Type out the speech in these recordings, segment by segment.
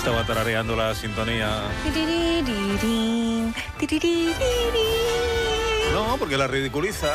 Estaba tarareando la sintonía. No, porque la ridiculiza.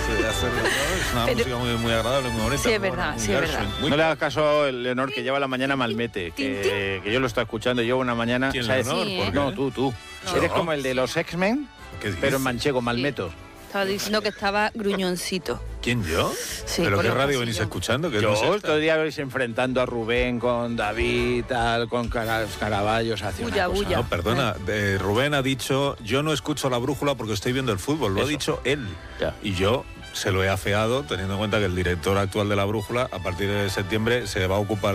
Es una música muy agradable, muy bonita. Sí, es verdad, sí, es verdad. No le hagas caso a Leonor, que lleva la mañana malmete, que yo lo estoy escuchando, llevo una mañana... ¿Quién, ¿sabes? Leonor? Sí, ¿Por qué? No, tú. No. Eres como el de los X-Men, pero en manchego, malmeto. Estaba diciendo que estaba gruñoncito. ¿Quién, yo? Sí, ¿Pero por qué el radio pasillo. venís escuchando? ¿Qué Yo, no es esta? todo el día vais enfrentando a Rubén con David, tal, con Caraballos, hacia una cosa. Bulla. No, perdona, Rubén ha dicho, yo no escucho la brújula porque estoy viendo el fútbol, lo ha Eso. dicho él. Ya. Y yo se lo he afeado, teniendo en cuenta que el director actual de la brújula, a partir de septiembre, se va a ocupar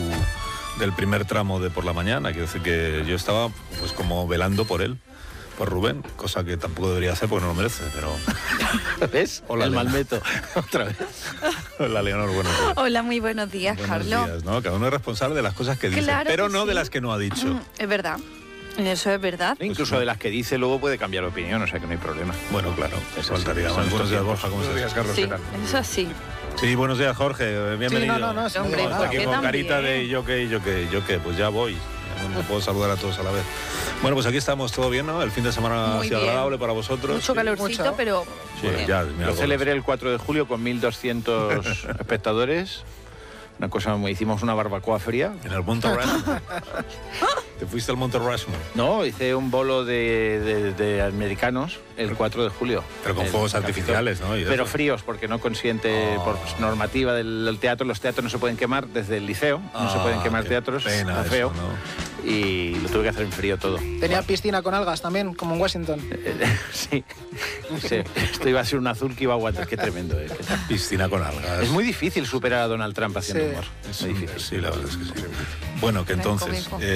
del primer tramo de por la mañana. Quiero decir que yo estaba pues como velando por él, por Rubén, cosa que tampoco debería hacer porque no lo merece, pero... ¿Ves? Hola, el Leonor. malmeto. Otra vez. Hola, Leonor, buenos días. Hola, muy buenos días, Buenos Carlos. días, ¿no? Cada uno es responsable de las cosas que dice, Claro pero que no sí. de las que no ha dicho. Es verdad. Eso es verdad. Incluso de las que dice luego puede cambiar de opinión, o sea que no hay problema. Bueno, claro, Eso faltaría sí, más. son Buenos días, estos Borja, ¿cómo Buenos estás? días, Carlos, Sí, ¿qué tal? eso sí. Sí, buenos días, Jorge, bienvenido. Sí, no, Hombre, no, ¿por Aquí qué con también? carita de yo qué, pues ya voy. Ya no puedo saludar a todos a la vez. Bueno, pues aquí estamos, todo bien, ¿no? El fin de semana Muy ha sido bien. agradable para vosotros. Mucho Sí. calorcito, Mucho. pero... Sí, bien. ya, mira, Lo celebré el 4 de julio con 1.200 espectadores. Una cosa, hicimos una barbacoa fría. En el Monte Rushmore. ¿Te fuiste al Monte Rushmore? No, hice un bolo de americanos el 4 de julio. Pero con El fuegos Capitol. artificiales, ¿no? Y Pero eso. fríos, porque no consiente, Oh. por normativa del teatro, los teatros no se pueden quemar desde el liceo, no se pueden quemar qué teatros, pena está feo. eso, ¿no? Y lo tuve que hacer en frío todo. Tenía piscina con algas también, como en Washington. Sí. Sí, esto iba a ser un azul que iba a aguantar, qué tremendo. Piscina con algas. Es muy difícil superar a Donald Trump haciendo Sí. humor. Es Muy un- difícil. Sí, la verdad es que sí. Bueno, que entonces, Venco.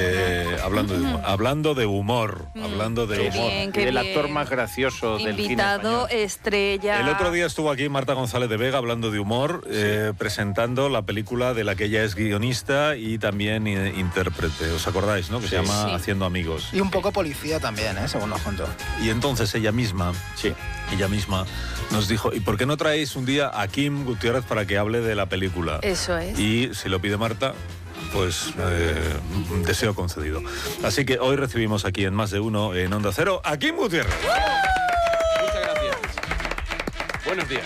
hablando de humor, hablando de Qué humor. bien, Y el actor bien. más gracioso del cine Invitado, español. estrella. El otro día estuvo aquí Marta González de Vega hablando de humor, presentando la película de la que ella es guionista y también intérprete. ¿Os acordáis, no? Que se llama Sí. Haciendo Amigos. Y un poco policía también, según nos contó. Y entonces ella misma nos dijo, ¿y por qué no traéis un día a Kim Gutiérrez para que hable de la película? Eso es. Y si lo pide Marta, pues deseo concedido. Así que hoy recibimos aquí en Más de Uno, en Onda Cero, a Kim Gutiérrez. Muchas gracias. Buenos días.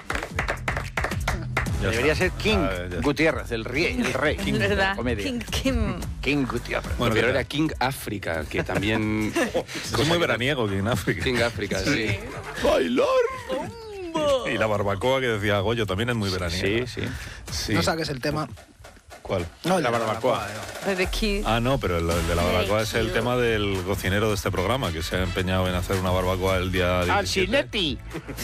Ya Debería está. ser King Ah, ya está. Gutiérrez, el rey King de la ¿Verdad? comedia. King. Gutiérrez. Bueno, Pero ¿qué era tal? King África, que también... Es muy veraniego aquí en África. King África, sí. ¡Bailar! Y la barbacoa que decía Goyo también es muy veraniega. Sí. Sí. No saques el tema. ¿Cuál? No, el La de barbacoa. Barbecue. Ah, no, pero el de la barbacoa es el Cute. tema del cocinero de este programa, que se ha empeñado en hacer una barbacoa el día 17. ¡Alcinetti!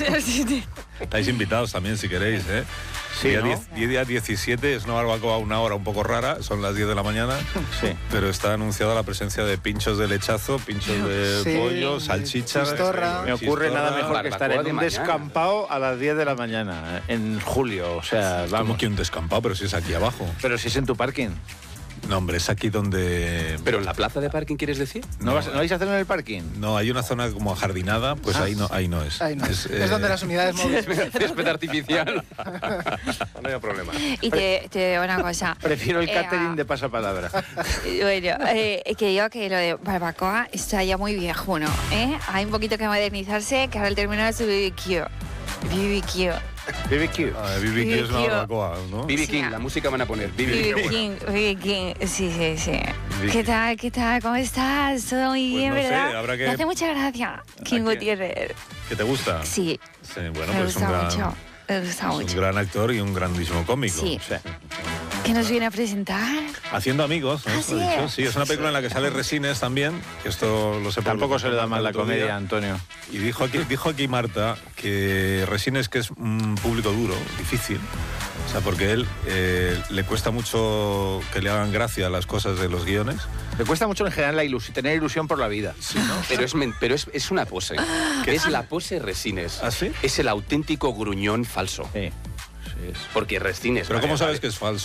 Estáis invitados también si queréis, ¿eh? Sí, día, ¿no? día 17 es una barbacoa a una hora un poco rara, son las 10 de la mañana, Sí. pero está anunciada la presencia de pinchos de lechazo, pinchos de Sí, pollo, salchicha. chistorra. Me ocurre nada chistorra. mejor que estar Barbacoa en de un mañana. descampado a las 10 de la mañana, en julio. O sea, Vamos, vamos. que un descampado, pero si es aquí abajo. Pero si es en tu parking. No, hombre, es aquí donde... ¿Pero en la plaza de parking quieres decir? ¿No vais a hacerlo en el parking? No, hay una zona como ajardinada, pues ahí no es. Ahí no. Es donde las unidades móviles. Césped artificial. No hay problema. Y te digo una cosa. Prefiero el catering de pasapalabra. Bueno, que digo que lo de barbacoa está ya muy viejuno, ¿eh? Hay un poquito que modernizarse, que ahora el término es BBQ. BBQ. BBQ. BBQ es una BBQ. barbacoa, ¿no? B.B. King, Sí. la música van a poner. B.B. BB King, BB King. Sí. BB ¿Qué tal? ¿Cómo estás? Todo muy Pues bien, no sé, ¿verdad? habrá que- Me hace mucha gracia. King ¿A qué? Gutiérrez. ¿Que te gusta? Sí, Sí, bueno, me pues gusta mucho. Me gusta es un mucho. gran actor y un grandísimo cómico. Sí. Sí. ¿Qué nos viene a presentar? Haciendo amigos, ¿no? Ah, Lo he sí. dicho. Sí, es una película en la que sale Resines también, que esto lo sé por Tampoco lo que se le da mal la el otro día. comedia, Antonio. Y dijo aquí Marta que Resines, que es un público duro, difícil, o sea, porque él le cuesta mucho que le hagan gracia las cosas de los guiones. Le cuesta mucho en general tener ilusión por la vida. Pero es una pose. Es la pose Resines. ¿Ah, sí? Es el auténtico gruñón falso. Sí. Porque Resines... Pero vale, ¿cómo sabes vale. que es falso?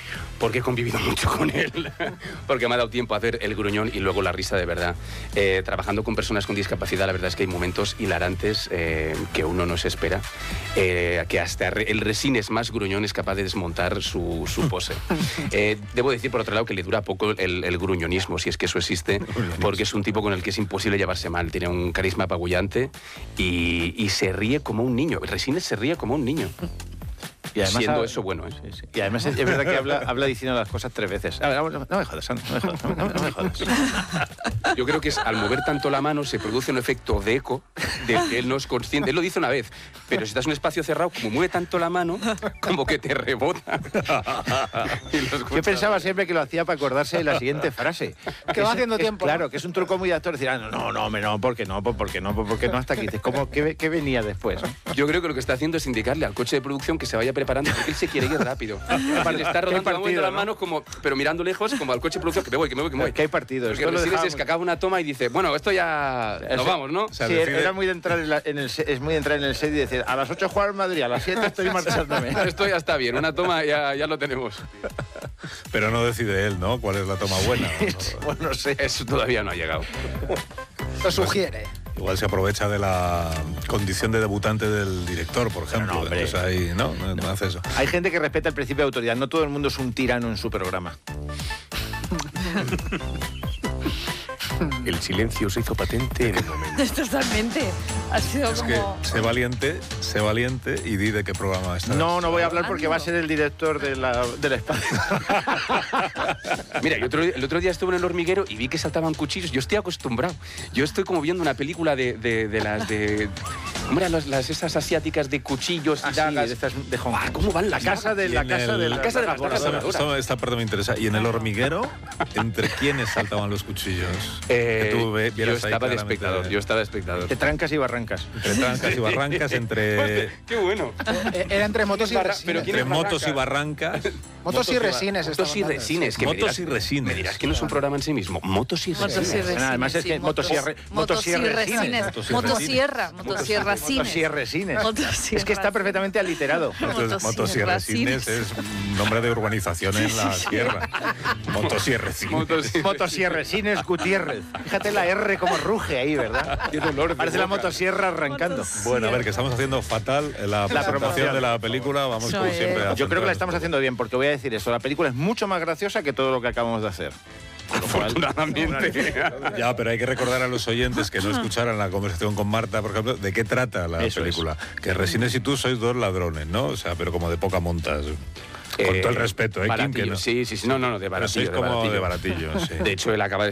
porque he convivido mucho con él, porque me ha dado tiempo a hacer el gruñón y luego la risa de verdad. Trabajando con personas con discapacidad, la verdad es que hay momentos hilarantes que uno no se espera, que hasta el Resines más gruñón es capaz de desmontar su pose. Debo decir, por otro lado, que le dura poco el gruñonismo, si es que eso existe, porque es un tipo con el que es imposible llevarse mal. Tiene un carisma apabullante y se ríe como un niño. Resines se ríe como un niño. Y además, siendo eso bueno, ¿eh? Sí. Y además es verdad que habla diciendo las cosas 3 veces. No me jodas, no me jodas. Yo creo que al mover tanto la mano se produce un efecto de eco del que él no es consciente. Él lo dice una vez, pero si estás en un espacio cerrado, como mueve tanto la mano, como que te rebota. Yo pensaba siempre que lo hacía para acordarse de la siguiente frase. Que va haciendo tiempo. Claro, que es un truco muy de actor. Decir, ¿por qué no hasta aquí? ¿Cómo, qué venía después? Yo creo que lo que está haciendo es indicarle al coche de producción que se vaya preparando, porque él se quiere ir rápido. Le está rodando moviendo las manos, pero mirando lejos, como al coche de producción, que me voy. Que hay partidos. Porque Resines es que acaba una toma y dice, bueno, esto ya nos vamos, ¿no? O sea, sí, era muy de entrar en el set y decir, a las 8 jugar en Madrid, a las 7 estoy marchándome. Esto ya está bien, una toma ya lo tenemos. Pero no decide él, ¿no? ¿Cuál es la toma buena? Bueno, no sé. Eso todavía no ha llegado. Lo sugiere. Igual se aprovecha de la condición de debutante del director, por ejemplo. No, hombre. Entonces ahí no hace eso. Hay gente que respeta el principio de autoridad. No todo el mundo es un tirano en su programa. El silencio se hizo patente en el momento. Totalmente. Ha sido Es como... que sé valiente y di de qué programa está. No voy a hablar porque va a ser el director del espacio. Mira, el otro día estuve en El Hormiguero y vi que saltaban cuchillos. Yo estoy acostumbrado. Yo estoy como viendo una película de las de... Hombre, esas asiáticas de cuchillos y dagas. Sí, de Hong Kong. ¿Cómo van las La casa de la casa de la casa de las vacas voladoras. Esta parte me interesa. ¿Y en El Hormiguero, entre quiénes saltaban los cuchillos? Que tú Yo vieras ahí estaba de claramente. espectador. De trancas y barrancas. Entre trancas y barrancas, entre ¡Qué bueno! Era entre motos y Pero resines. ¿quién entre es motos y Barrancas? barrancas. Motos y resines. Motos y estaban dando. resines. que Motos y resines. Me dirás que no es un programa en sí mismo. Motos y Motos y resines. resines. Además es que motosierra Motosierresines. Motosierresines. Motosierracines. Es que está perfectamente aliterado. Entonces, Motos y Resines es un nombre de urbanización en la sierra. Motos y Resines. Motosierresines Gutiérrez. Fíjate la R como ruge ahí, ¿verdad? Qué dolor de Parece la boca. motosierra arrancando. Bueno, a ver, que estamos haciendo fatal la presentación promoción. de la película. Vamos como Eso siempre a Yo creo que la centrarnos. estamos haciendo bien, porque voy a decir esto. La película es mucho más graciosa que todo lo que acabamos de hacer. Afortunadamente. Ya, pero hay que recordar a los oyentes que no escucharan la conversación con Marta, por ejemplo, de qué trata la Eso película. Que Resines y tú sois dos ladrones, ¿no? O sea, pero como de poca montas. Con todo el respeto, Kim, que Baratillo. no. Sí, no, de Pero baratillo. sois como de baratillo, sí. De hecho, él acaba de